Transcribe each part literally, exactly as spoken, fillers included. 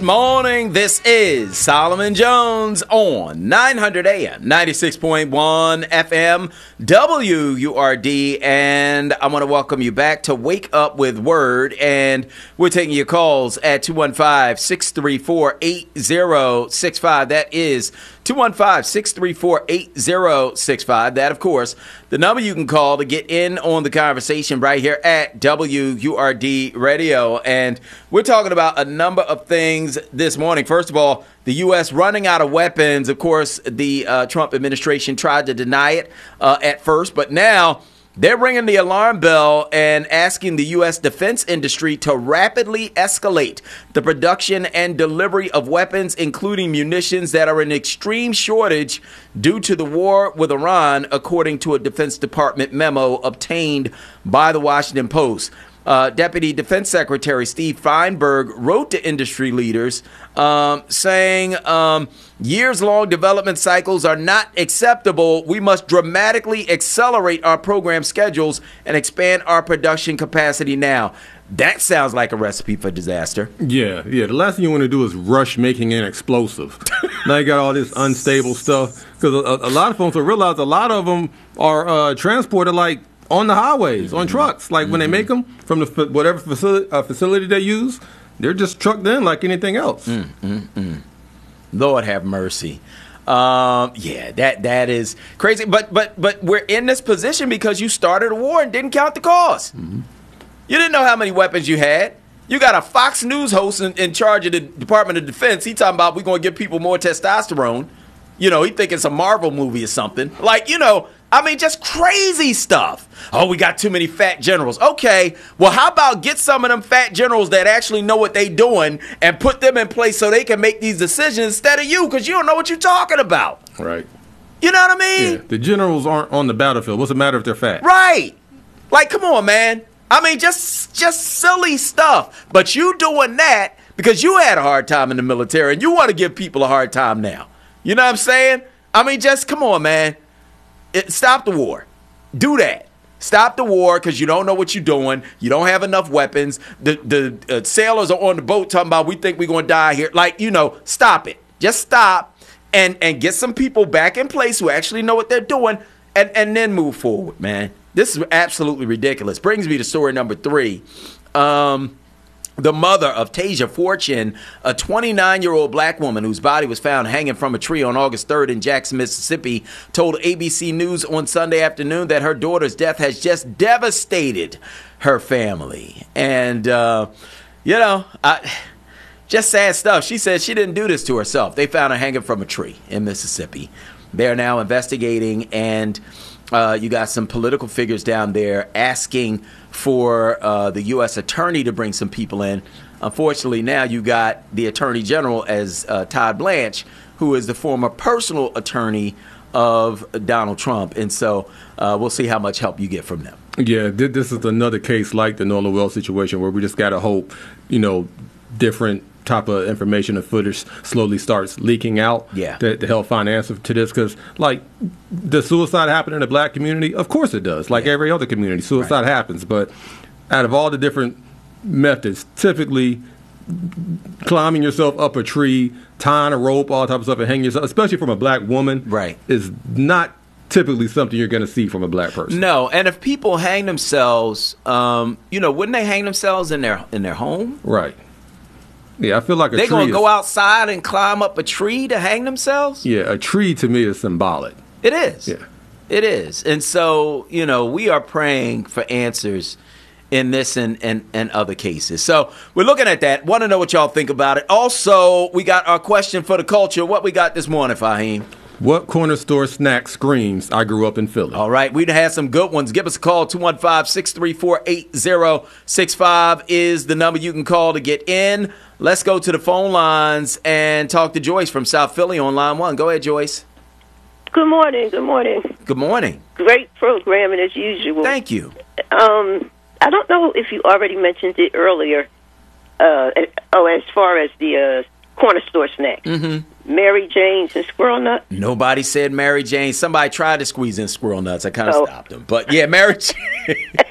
morning. This is Solomon Jones on nine hundred A M, ninety-six point one F M, W U R D, and I want to welcome you back to Wake Up with Word, and we're taking your calls at two one five, six three four, eight zero six five. That is two one five, six three four, eight zero six five. That, of course, the number you can call to get in on the conversation right here at W U R D Radio. And we're talking about a number of things this morning. First of all, the U S running out of weapons. Of course, the uh, Trump administration tried to deny it uh, at first, but now they're ringing the alarm bell and asking the U S defense industry to rapidly escalate the production and delivery of weapons, including munitions that are in extreme shortage due to the war with Iran, according to a Defense Department memo obtained by the Washington Post. Uh, Deputy Defense Secretary Steve Feinberg wrote to industry leaders um, saying um, years-long development cycles are not acceptable. We must dramatically accelerate our program schedules and expand our production capacity now. That sounds like a recipe for disaster. Yeah, yeah. The last thing you want to do is rush making an explosive. Now you got all this unstable stuff. Because a, a lot of folks will realize a lot of them are uh, transported like on the highways, mm-hmm. on trucks. Like mm-hmm. when they make them from the whatever facility, uh, facility they use, they're just trucked in like anything else. Mm-hmm. Lord have mercy. Um, yeah, that that is crazy. But but but we're in this position because you started a war and didn't count the cost. Mm-hmm. You didn't know how many weapons you had. You got a Fox News host in, in charge of the Department of Defense. He talking about we're going to give people more testosterone. You know, he think it's a Marvel movie or something. Like, you know, I mean, just crazy stuff. Oh, we got too many fat generals. Okay, well, how about get some of them fat generals that actually know what they doing and put them in place so they can make these decisions instead of you, because you don't know what you're talking about. Right. You know what I mean? Yeah, the generals aren't on the battlefield. What's the matter if they're fat? Right. Like, come on, man. I mean, just just silly stuff. But you doing that because you had a hard time in the military and you want to give people a hard time now. You know what I'm saying? I mean, just come on, man. It, stop the war. Do that. Stop the war because you don't know what you're doing. You don't have enough weapons. The the uh, sailors are on the boat talking about we think we're going to die here. Like, you know, stop it. Just stop and, and get some people back in place who actually know what they're doing and, and then move forward, man. This is absolutely ridiculous. Brings me to story number three. Um, the mother of Tasia Fortune, a twenty-nine-year-old black woman whose body was found hanging from a tree on August third in Jackson, Mississippi, told A B C News on Sunday afternoon that her daughter's death has just devastated her family. And, uh, you know, I, just sad stuff. She said she didn't do this to herself. They found her hanging from a tree in Mississippi. They're now investigating, and Uh, you got some political figures down there asking for uh, the U S attorney to bring some people in. Unfortunately, now you got the attorney general as uh, Todd Blanche, who is the former personal attorney of Donald Trump. And so uh, we'll see how much help you get from them. Yeah, this is another case like the Nola Wells situation where we just got to hope, you know, different type of information and footage slowly starts leaking out yeah. to, to help find answers to this. Because, like, does suicide happen in the black community? Of course it does. Like yeah. every other community, suicide right. happens. But out of all the different methods, typically climbing yourself up a tree, tying a rope, all type of stuff, and hanging yourself, especially from a black woman, right. is not typically something you're going to see from a black person. No, and if people hang themselves, um, you know, wouldn't they hang themselves in their in their home? Right. Yeah, I feel like a They're tree going to is, go outside and climb up a tree to hang themselves? Yeah, a tree to me is symbolic. It is. Yeah. It is. And so, you know, we are praying for answers in this and, and, and other cases. So we're looking at that. Want to know what y'all think about it. Also, we got our question for the culture. What we got this morning, Fahim? What corner store snack screams, I grew up in Philly? All right. We've had some good ones. Give us a call. two one five, six three four, eight zero six five is the number you can call to get in. Let's go to the phone lines and talk to Joyce from South Philly on line one. Go ahead, Joyce. Good morning. Good morning. Good morning. Great programming as usual. Thank you. Um, I don't know if you already mentioned it earlier. Uh, oh, as far as the uh, corner store snack. Mm-hmm. Mary Jane's and Squirrel Nuts? Nobody said Mary Jane. Somebody tried to squeeze in Squirrel Nuts. I kind of oh. stopped them. But, yeah, Mary Jane.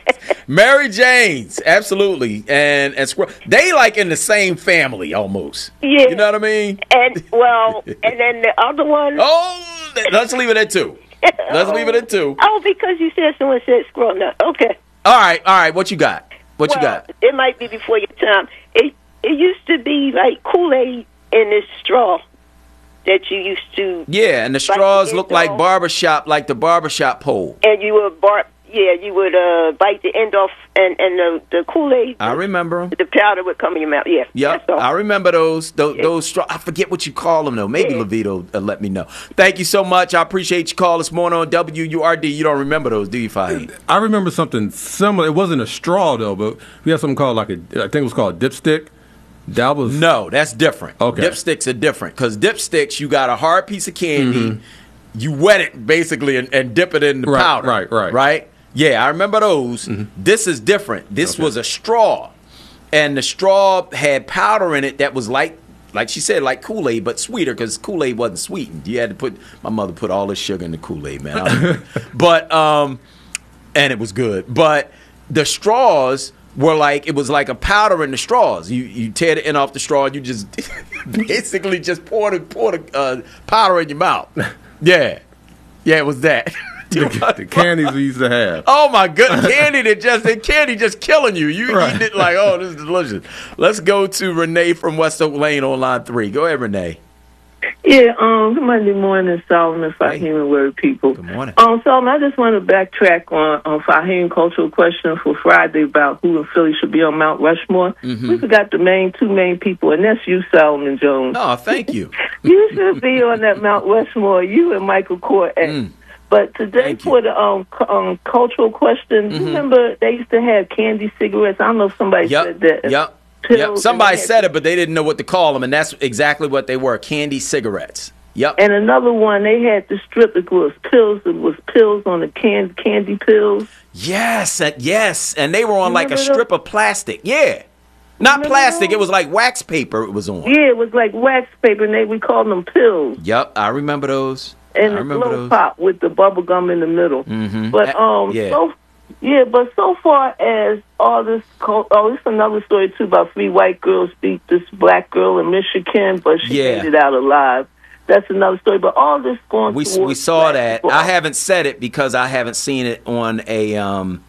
Mary Jane's, absolutely, and and squirrel. They like in the same family almost. Yeah. You know what I mean? And well, and then the other one. Oh, let's leave it at two. Let's leave it at two. Oh, because you said someone said squirrel nut. Okay. All right, all right. What you got? What well, you got? It might be before your time. It it used to be like Kool-Aid in this straw that you used to. Yeah, and the straws look like barbershop, like the barbershop pole. And you would bar, yeah, you would uh, bite the end off, and and the the Kool-Aid. I remember them. The powder would come in your mouth. Yeah. Yep, I remember those. Those, yeah. those straw. I forget what you call them though. Maybe yeah. Levito uh, let me know. Thank you so much. I appreciate your call this morning on W U R D. You don't remember those, do you, Fahim? I remember something similar. It wasn't a straw though, but we had something called like a. I think it was called dipstick. That was no, that's different. Okay, dipsticks are different because dipsticks, you got a hard piece of candy, mm-hmm. you wet it basically and, and dip it in the right, powder. Right, right, right. Yeah, I remember those. Mm-hmm. This is different. This okay. was a straw, and the straw had powder in it that was like, like she said, like Kool-Aid, but sweeter because Kool-Aid wasn't sweetened. You had to put. My mother put all this sugar in the Kool-Aid, man. I don't know. But um, and it was good. But the straws were like, it was like a powder in the straws. You you tear the end off the straw and you just basically just pour the, pour the uh, powder in your mouth. Yeah. Yeah, it was that. the, the candies we used to have. Oh, my goodness. Candy that just, the candy just killing you. You right. eating it like, oh, this is delicious. Let's go to Renee from West Oak Lane on line three. Go ahead, Renee. Yeah, um, good Monday morning, Solomon, Fahim, hey. and Word people. Good morning. Um, Solomon, I just want to backtrack on, on Fahim cultural question for Friday about who in Philly should be on Mount Rushmore. Mm-hmm. We forgot the main two main people, and that's you, Solomon Jones. Oh, thank you. You should be on that Mount Rushmore, you and Michael Kort. Mm. But today for the um, c- um, cultural question, mm-hmm. you remember they used to have candy cigarettes? I don't know if somebody yep. said that. Yep. Yep. Somebody said it, but they didn't know what to call them, and that's exactly what they were, candy cigarettes. Yep. And another one, they had the strip, it was pills, it was pills on the can, candy pills. Yes, uh, yes, and they were on like a those? strip of plastic. Yeah. Not remember plastic, those? It was like wax paper it was on. Yeah, it was like wax paper, and they we called them pills. Yep, I remember those. And I the remember glow those. pop with the bubble gum in the middle. Mm-hmm. But um, yeah. so yeah, but so far as all this, co- oh, this is another story too about three white girls beat this black girl in Michigan, but she yeah. made it out alive. That's another story. But all this going we towards we saw that. People. I haven't said it because I haven't seen it on a um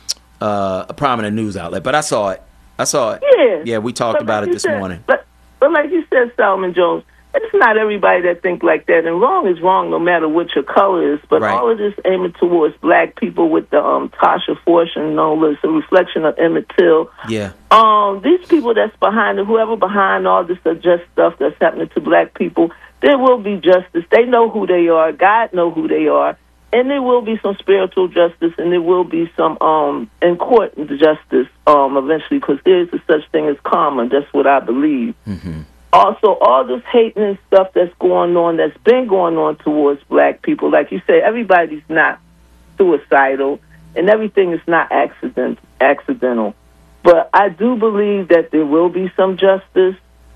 uh, a prominent news outlet, but I saw it. I saw it. Yeah, yeah. We talked but about like it this said, morning. But but like you said, Solomon Jones. It's not everybody that think like that, and wrong is wrong no matter what your color is. But right. all of this aiming towards black people with the um, Tasha Fortune, Nola, it's a reflection of Emmett Till. Yeah. Um, these people that's behind it, whoever behind all this unjust stuff that's happening to black people, there will be justice. They know who they are. God know who they are. And there will be some spiritual justice, and there will be some um, in court justice um, eventually, because there is a such thing as karma. That's what I believe. Mm-hmm. Also, all this hating and stuff that's going on, that's been going on towards black people, like you say, everybody's not suicidal, and everything is not accident accidental. But I do believe that there will be some justice.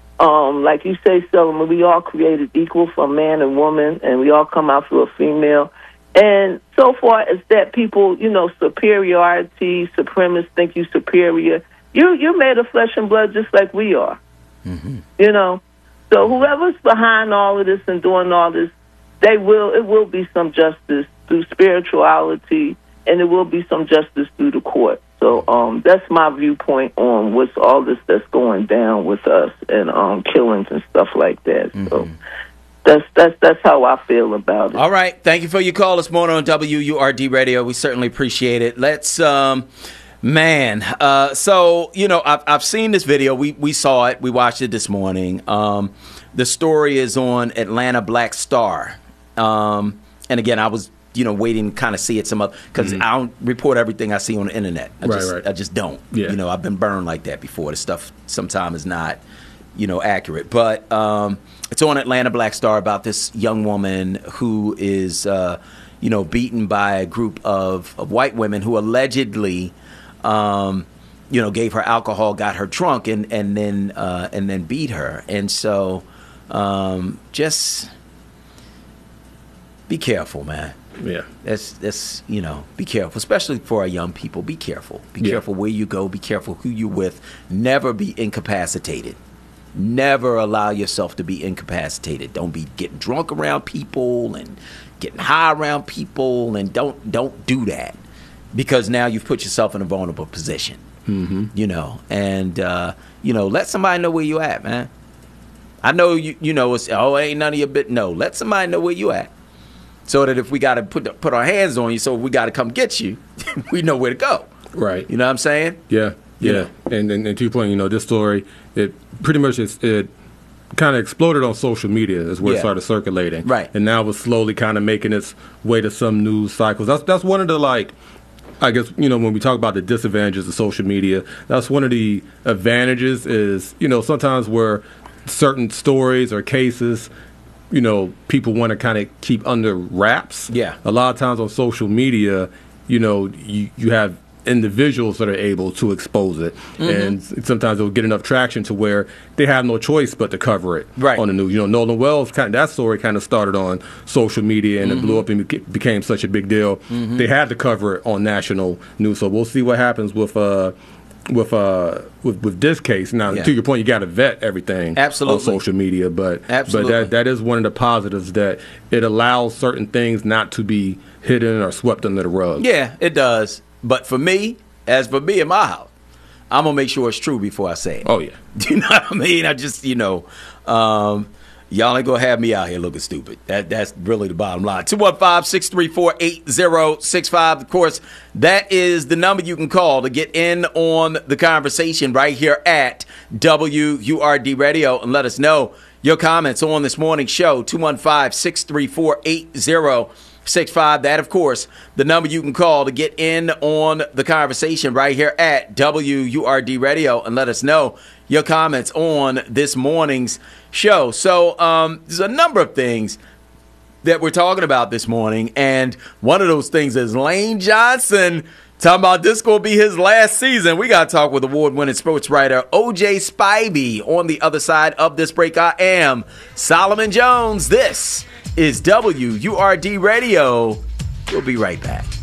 Um, like you say, Solomon, we all created equal for man and woman, and we all come out through a female. And so far as that people, you know, superiority, supremacists think you superior, you, you're made of flesh and blood just like we are. Mm-hmm. You know, so whoever's behind all of this and doing all this, they will. It will be some justice through spirituality, and it will be some justice through the court. So um, that's my viewpoint on what's all this that's going down with us and um, killings and stuff like that. Mm-hmm. So that's that's that's how I feel about it. All right, thank you for your call this morning on W U R D Radio. We certainly appreciate it. Let's. Um, Man, uh, so, you know, I've, I've seen this video. We we saw it. We watched it this morning. Um, the story is on Atlanta Black Star. Um, and again, I was, you know, waiting to kind of see it some other, because mm-hmm. I don't report everything I see on the internet. I right, just, right. I just don't. Yeah. You know, I've been burned like that before. The stuff sometimes is not, you know, accurate. But um, it's on Atlanta Black Star about this young woman who is, uh, you know, beaten by a group of, of white women who allegedly... Um, you know, gave her alcohol, got her drunk, and and then uh, and then beat her. And so, um, just be careful, man. Yeah. That's, that's, you know, be careful, especially for our young people. Be careful. Be Yeah. careful where you go. Be careful who you're with. Never be incapacitated. Never allow yourself to be incapacitated. Don't be getting drunk around people and getting high around people, and don't don't do that, because now you've put yourself in a vulnerable position. Mm-hmm. You know, and uh, you know, let somebody know where you at, man. I know you. You know, it's oh, ain't none of your bit. No, let somebody know where you at, so that if we got to put put our hands on you, so if we got to come get you, we know where to go. Right. You know what I'm saying? Yeah. You Yeah. know. And, and and to your point, you know, this story, it pretty much is, it kind of exploded on social media is where Yeah. it started circulating. Right. And now it's slowly kind of making its way to some news cycles. That's that's one of the, like, I guess, you know, when we talk about the disadvantages of social media, that's one of the advantages is, you know, sometimes where certain stories or cases, you know, people want to kind of keep under wraps. Yeah. A lot of times on social media, you know, you, you have individuals that are able to expose it, Mm-hmm. and sometimes they'll get enough traction to where they have no choice but to cover it Right. on the news. You know, Nolan Wells, kind of, that story kind of started on social media, and Mm-hmm. it blew up and beca- became such a big deal. They had to cover it on national news. So we'll see what happens with uh, with uh, with with this case. Now, Yeah. to your point, you got to vet everything Absolutely. on social media, but Absolutely. but that that is one of the positives, that it allows certain things not to be hidden or swept under the rug. Yeah, it does. But for me, as for me in my house, I'm going to make sure it's true before I say it. Oh, yeah. You know what I mean? I just, you know, um, y'all ain't going to have me out here looking stupid. That That's really the bottom line. two one five, six three four, eight zero six five. Of course, that is the number you can call to get in on the conversation right here at W U R D Radio, and let us know your comments on this morning's show. two one five, six three four, eight zero six five. That, of course, the number you can call to get in on the conversation right here at W U R D Radio, and let us know your comments on this morning's show. So um, there's a number of things that we're talking about this morning, and one of those things is Lane Johnson talking about this going to be his last season. We got to talk with award-winning sports writer O J Spivey on the other side of this break. I am Solomon Jones. This is W U R D Radio. We'll be right back.